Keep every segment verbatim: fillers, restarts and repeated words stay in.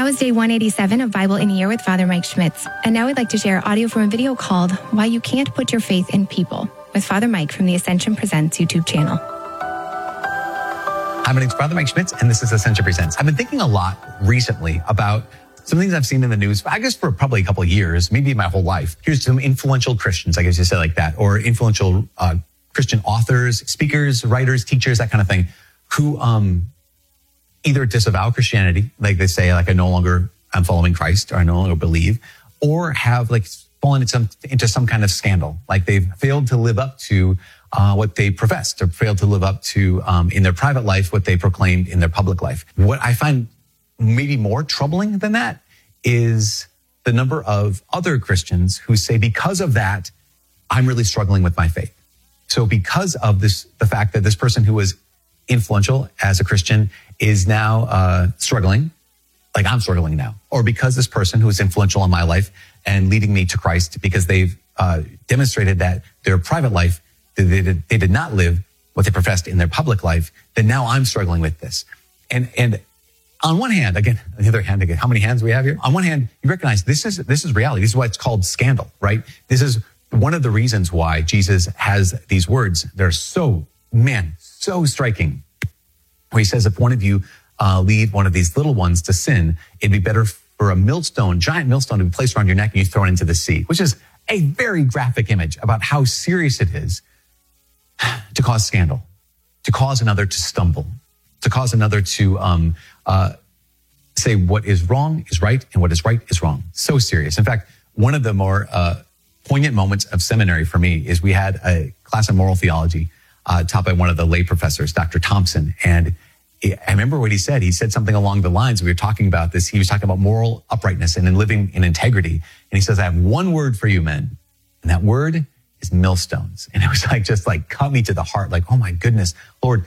was day one eighty-seven of Bible in a Year with Father Mike Schmitz. And now I'd like to share audio from a video called Why You Can't Put Your Faith in People with Father Mike from the Ascension Presents YouTube channel. Hi, my name's Father Mike Schmitz, and this is Ascension Presents. I've been thinking a lot recently about some things I've seen in the news, I guess for probably a couple of years, maybe my whole life. Here's some influential Christians, I guess you say like that, or influential uh, Christian authors, speakers, writers, teachers, that kind of thing, who um, either disavow Christianity, like they say, like I no longer am following Christ, or I no longer believe, or have like fallen into some, into some kind of scandal, like they've failed to live up to uh, what they professed, or failed to live up to um, in their private life what they proclaimed in their public life. What I find maybe more troubling than that is the number of other Christians who say, because of that, I'm really struggling with my faith. So because of this, the fact that this person who was influential as a Christian is now uh, struggling, like I'm struggling now, or because this person who is influential in my life and leading me to Christ, because they've uh, demonstrated that their private life, they did, they did not live what they professed in their public life, then now I'm struggling with this. And, and on one hand, again, on the other hand, again, how many hands do we have here? On one hand, you recognize this is, this is reality. This is why it's called scandal, right? This is one of the reasons why Jesus has these words. They're so, man, so striking. Where he says, if one of you uh, lead one of these little ones to sin, it'd be better for a millstone, giant millstone to be placed around your neck and you throw it into the sea, which is a very graphic image about how serious it is to cause scandal, to cause another to stumble, to cause another to um, uh, say what is wrong is right and what is right is wrong. So serious. In fact, one of the more uh, poignant moments of seminary for me is we had a class in moral theology uh, taught by one of the lay professors, Doctor Thompson. And I remember what he said. He said something along the lines, we were talking about this. He was talking about moral uprightness and in living in integrity. And he says, I have one word for you, men. And that word is millstones. And it was like, just like cut me to the heart. Like, oh my goodness, Lord.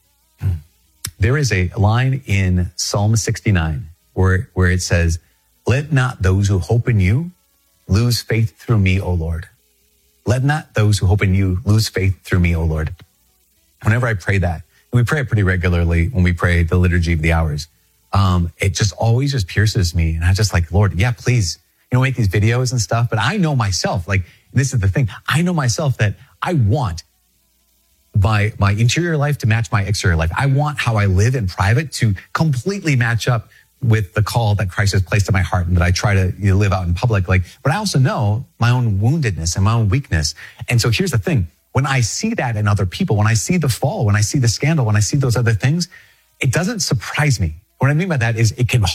There is a line in Psalm sixty-nine where, where it says, let not those who hope in you lose faith through me, O Lord. Let not those who hope in you lose faith through me, O Lord. Whenever I pray that, and we pray it pretty regularly when we pray the Liturgy of the Hours, um, it just always just pierces me. And I just like, Lord, yeah, please, you know, make these videos and stuff. But I know myself, like, this is the thing. I know myself that I want my, my interior life to match my exterior life. I want how I live in private to completely match up with the call that Christ has placed in my heart and that I try to you know, live out in public. Like, but I also know my own woundedness and my own weakness. And so here's the thing. When I see that in other people, when I see the fall, when I see the scandal, when I see those other things, it doesn't surprise me. What I mean by that is it can